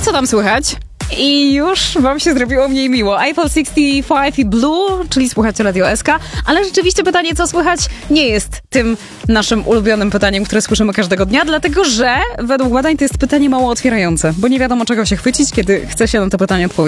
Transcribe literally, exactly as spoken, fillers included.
co tam słychać? I już wam się zrobiło mniej miło. iPhone sześćdziesiąt pięć i Blue, czyli słuchacie Radio S K, ale rzeczywiście pytanie, co słychać, nie jest tym naszym ulubionym pytaniem, które słyszymy każdego dnia, dlatego że według badań to jest pytanie mało otwierające, bo nie wiadomo czego się chwycić, kiedy chce się na to pytanie odpowiedzieć.